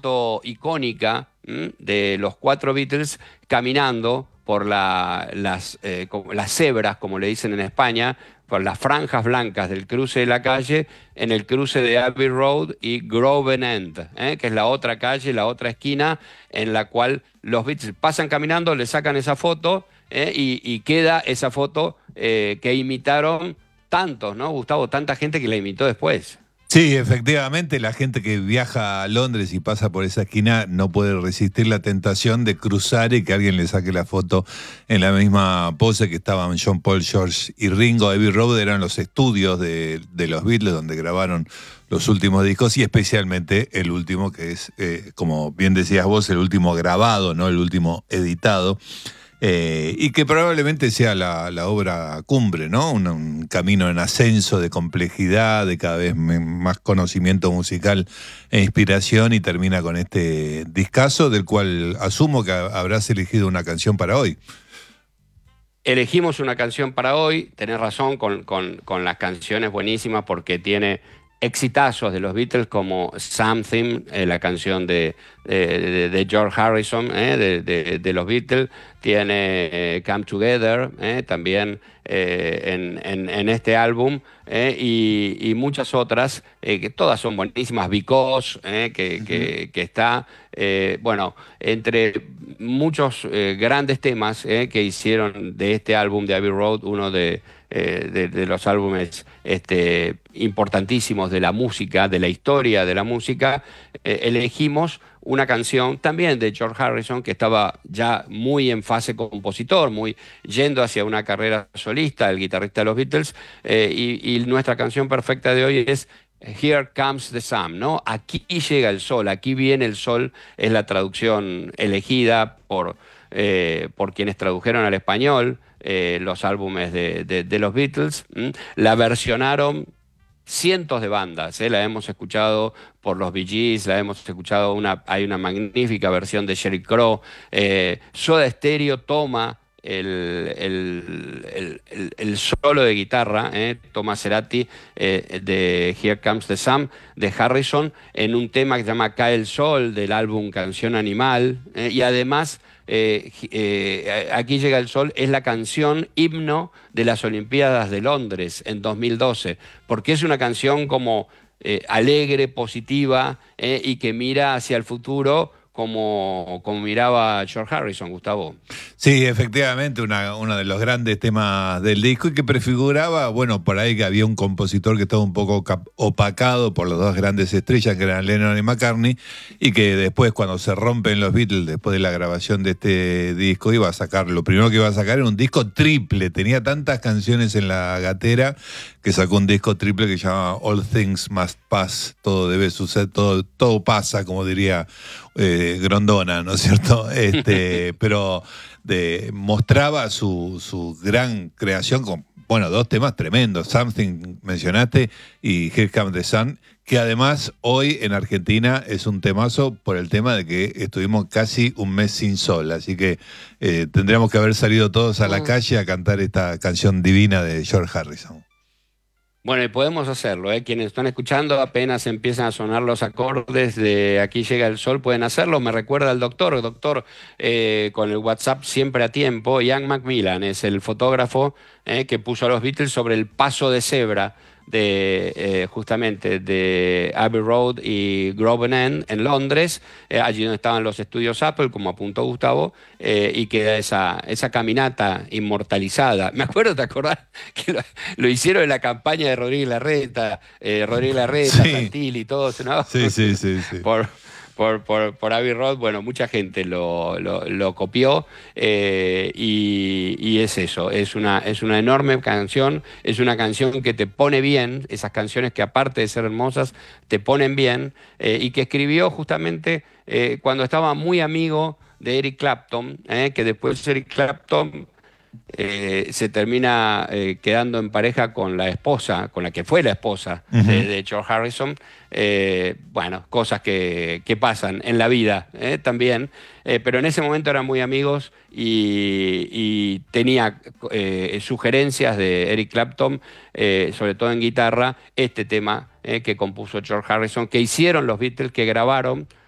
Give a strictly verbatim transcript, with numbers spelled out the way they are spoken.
foto icónica ¿m? de los cuatro Beatles caminando por la, las, eh, las cebras, como le dicen en España, por las franjas blancas del cruce de la calle, en el cruce de Abbey Road y Grove End, ¿eh? que es la otra calle, la otra esquina, en la cual los Beatles pasan caminando, le sacan esa foto ¿eh? y, y queda esa foto eh, que imitaron tantos, ¿no, Gustavo? Tanta gente que la imitó después. Sí, efectivamente, la gente que viaja a Londres y pasa por esa esquina no puede resistir la tentación de cruzar y que alguien le saque la foto en la misma pose que estaban John Paul, George y Ringo. Abbey Road eran los estudios de, de los Beatles donde grabaron los últimos discos y especialmente el último que es, eh, como bien decías vos, el último grabado, no el último editado. Eh, y que probablemente sea la, la obra cumbre, ¿no? Un, un camino en ascenso de complejidad, de cada vez más conocimiento musical e inspiración, y termina con este discazo del cual asumo que habrás elegido una canción para hoy. Elegimos una canción para hoy, tenés razón con, con, con las canciones buenísimas porque tiene exitazos de los Beatles como Something, eh, la canción de, de, de George Harrison, eh, de, de, de los Beatles, tiene eh, Come Together, eh, también eh, en, en, en este álbum, eh, y, y muchas otras, eh, que todas son buenísimas, Because, eh, que, uh-huh. que, que está, eh, bueno, entre muchos eh, grandes temas eh, que hicieron de este álbum de Abbey Road, uno de Eh, de, de los álbumes este, importantísimos de la música, de la historia de la música, eh, elegimos una canción también de George Harrison, que estaba ya muy en fase compositor, muy yendo hacia una carrera solista, el guitarrista de los Beatles, eh, y, y nuestra canción perfecta de hoy es Here Comes the Sun, ¿no? Aquí llega el sol, aquí viene el sol, es la traducción elegida por, eh, por quienes tradujeron al español eh, los álbumes de, de, de los Beatles. ¿m? La versionaron cientos de bandas, ¿eh? La hemos escuchado por los Bee Gees, la hemos escuchado, una, hay una magnífica versión de Sheryl Crow, eh, Soda Stereo toma El, el, el, el, el solo de guitarra, eh, Thomas Cerati, eh, de Here Comes the Sun, de Harrison, en un tema que se llama Cae el Sol, del álbum Canción Animal, eh, y además, eh, eh, Aquí llega el sol, es la canción himno de las Olimpiadas de Londres en dos mil doce, porque es una canción como eh, alegre, positiva, eh, y que mira hacia el futuro, Como, como miraba George Harrison, Gustavo. Sí, efectivamente, una, uno de los grandes temas del disco y que prefiguraba, bueno, por ahí que había un compositor que estaba un poco opacado por las dos grandes estrellas que eran Lennon y McCartney, y que después, cuando se rompen los Beatles, después de la grabación de este disco, iba a sacar, lo primero que iba a sacar era un disco triple, tenía tantas canciones en la gatera que sacó un disco triple que se llamaba All Things Must Pass, todo debe suceder, todo, todo pasa, como diría eh, Grondona, ¿no es cierto? Este, pero de, mostraba su, su gran creación con, bueno, dos temas tremendos, Something mencionaste y Here Comes the Sun, que además hoy en Argentina es un temazo por el tema de que estuvimos casi un mes sin sol, así que eh, tendríamos que haber salido todos a la calle a cantar esta canción divina de George Harrison. Bueno, y podemos hacerlo, ¿eh? Quienes están escuchando, apenas empiezan a sonar los acordes de Aquí llega el sol, pueden hacerlo. Me recuerda al doctor, doctor, eh, con el WhatsApp siempre a tiempo. Ian Macmillan es el fotógrafo eh, que puso a los Beatles sobre el paso de cebra de eh, justamente de Abbey Road y Grove End en Londres, eh, allí donde estaban los estudios Apple, como apuntó Gustavo, eh, y queda esa, esa caminata inmortalizada. Me acuerdo, ¿te acordás? Que lo, lo hicieron en la campaña de Rodríguez Larreta, eh, Rodríguez Larreta, sí. Santilli y todos, ¿no? Sí, sí, sí, sí. Por, Por, por, por Abbey Road, bueno, mucha gente lo, lo, lo copió eh, y, y es eso, es una, es una enorme canción, es una canción que te pone bien, esas canciones que aparte de ser hermosas, te ponen bien, eh, y que escribió justamente eh, cuando estaba muy amigo de Eric Clapton, eh, que después Eric Clapton Eh, se termina eh, quedando en pareja con la esposa, con la que fue la esposa uh-huh. de, de George Harrison. Eh, bueno, cosas que, que pasan en la vida eh, también, eh, pero en ese momento eran muy amigos y, y tenía eh, sugerencias de Eric Clapton, eh, sobre todo en guitarra, este tema eh, que compuso George Harrison, que hicieron los Beatles, que grabaron